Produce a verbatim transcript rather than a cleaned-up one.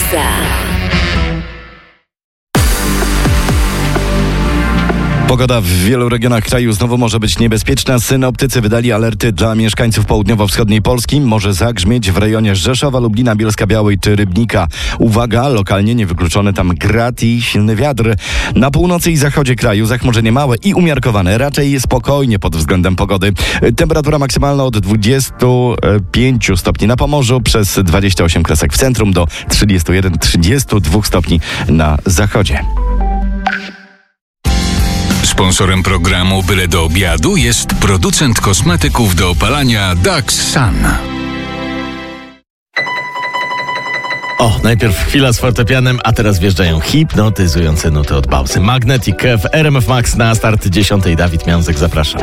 Pogoda w wielu regionach kraju znowu może być niebezpieczna. Synoptycy wydali alerty dla mieszkańców południowo-wschodniej Polski. Może zagrzmieć w rejonie Rzeszowa, Lublina, Bielska-Białej czy Rybnika. Uwaga, lokalnie niewykluczony tam grad i silny wiatr. Na północy i zachodzie kraju zachmurzenie małe i umiarkowane. Raczej spokojnie pod względem pogody. Temperatura maksymalna od dwudziestu pięciu stopni na Pomorzu, przez dwadzieścia osiem kresek w centrum do trzydziestu jeden do trzydziestu dwóch stopni na zachodzie. Sponsorem programu Byle do obiadu jest producent kosmetyków do opalania Dax Sun. O, najpierw chwila z fortepianem, a teraz wjeżdżają hipnotyzujące nuty od Bałsy. Magnetic w R M F Max na start dziesiątej. Dawid Miązek, zapraszam.